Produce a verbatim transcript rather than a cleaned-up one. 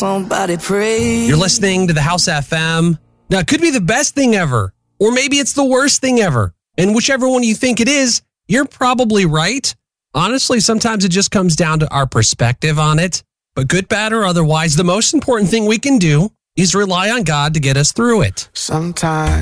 somebody pray. You're listening to the House F M. Now, it could be the best thing ever, or maybe it's the worst thing ever. And whichever one you think it is, you're probably right. Honestly, sometimes it just comes down to our perspective on it. But good, bad, or otherwise, the most important thing we can do is rely on God to get us through it. Sometimes